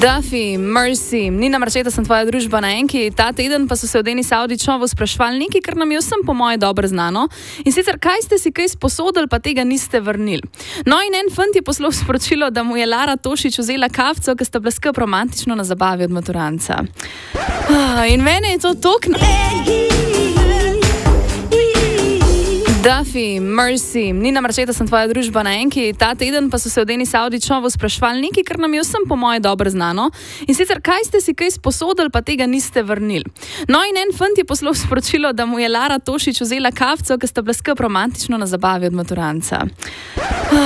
Duffy, Mercy, Nina Marčeta, sem tvoja družba na enki. Ta teden pa so se v Deni Savdičovo sprašvali nekaj, kar nam je vsem po moje dobro znano. In sicer, kaj ste si kaj sposodili, pa tega niste vrnili. No in en fant je poslal sporočilo, da mu je Lara Tošič vzela kavco, ki sta bila skup romantično na zabavi od maturanca. In mene je to tokno. Duffy, Mercy, Nina Marčeta, sem tvoja družba na enki. Ta teden pa so se v Deni Savdičovo sprašvali nekaj, kar nam je vsem po moje dobro znano. In sicer, kaj ste si kaj sposodili, pa tega niste vrnili. No in en fant je poslal sporočilo, da mu je Lara Tošič vzela kavco, ki sta bila skup romantično na zabavi od maturanca.